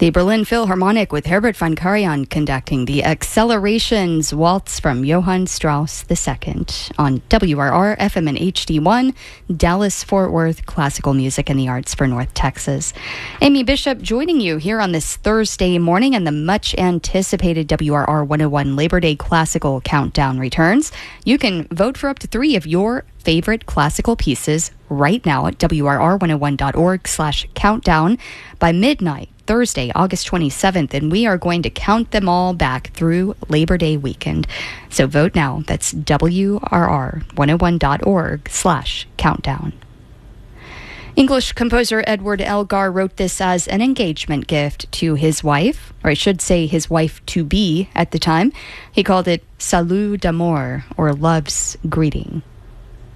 The Berlin Philharmonic with Herbert von Karajan conducting the Accelerations Waltz from Johann Strauss II on WRR FM and HD1, Dallas-Fort Worth, classical music and the arts for North Texas. Amy Bishop joining you here on this Thursday morning, and the much anticipated WRR 101 Labor Day Classical Countdown returns. You can vote for up to 3 of your favorite classical pieces right now at wrr101.org/countdown by midnight Thursday, August 27th, and we are going to count them all back through Labor Day weekend. So vote now. That's wrr101.org/countdown. English composer Edward Elgar wrote this as an engagement gift to his wife, or I should say his wife-to-be at the time. He called it Salut d'amour, or love's greeting.